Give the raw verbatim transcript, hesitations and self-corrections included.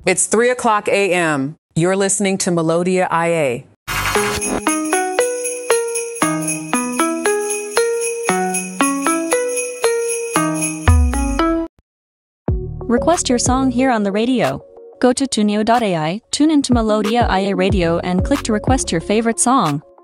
It's three o'clock a m You're listening to Melodia I A. Request your song here on the radio. Go to tuneo dot A I, tune into Melodia I A Radio and click to request your favorite song.